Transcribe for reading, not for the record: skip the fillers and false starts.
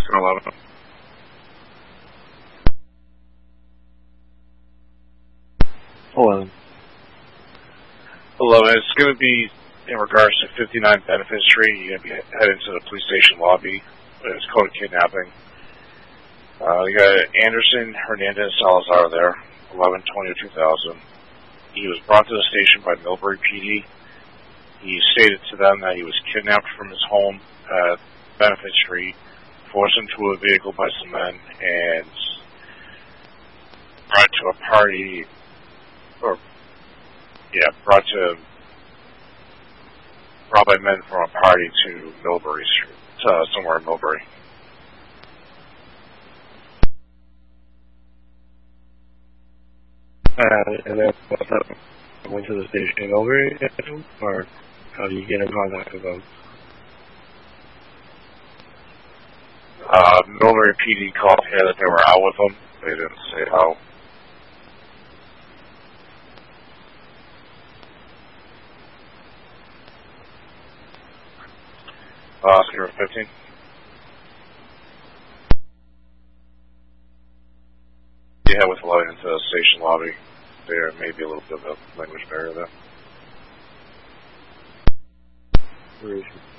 Oscar 11. 11. 11. It's going to be in regards to 59 Benefit Street. You're going to be heading to the police station lobby. It's code of kidnapping. You got Anderson Hernandez Salazar there, 11/20/2000. He was brought to the station by Millbury PD. He stated to them that he was kidnapped from his home at Benefit Street, forced into a vehicle by some men, and brought to a party, brought by men from a party to Millbury Street, somewhere in Millbury. And then went to the station over, or how do you get in contact with them? Millbury PD called here that they were out with them. They didn't say how. Oscar 15. Yeah, with loading into the station lobby. There may be a little bit of a language barrier there. Where is he?